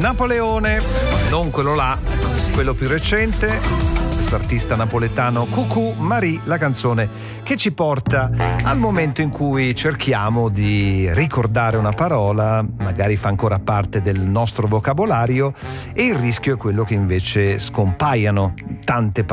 Napoleone, non quello là, quello più recente, questo artista napoletano Coucou Marie, la canzone che ci porta al momento in cui cerchiamo di ricordare una parola, magari fa ancora parte del nostro vocabolario, e il rischio è quello che invece scompaiano tante parole